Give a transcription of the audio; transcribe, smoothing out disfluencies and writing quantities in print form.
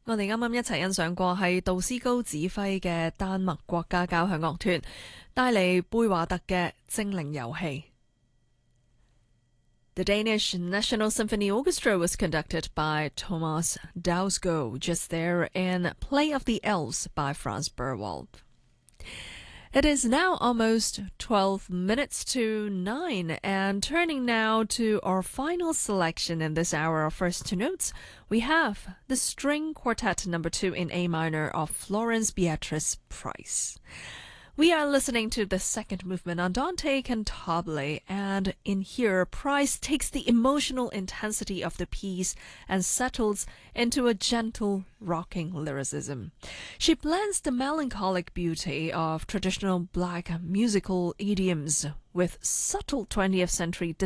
我哋啱啱一齊欣賞過係杜斯高指揮嘅丹麥國家交響樂團帶嚟貝華特嘅精靈遊戲。The Danish National Symphony Orchestra was conducted by Thomas Dausgaard just there in Play of the Elves by Franz Berwald. It is now almost 12 minutes to 9, and turning now to our final selection in this hour of First Two Notes, we have the String Quartet No. 2 in A minor of Florence Beatrice Price. We are listening to the second movement Andante Cantabile, and in here, Price takes the emotional intensity of the piece and settles into a gentle, rocking lyricism. She blends the melancholic beauty of traditional black musical idioms with subtle 20th century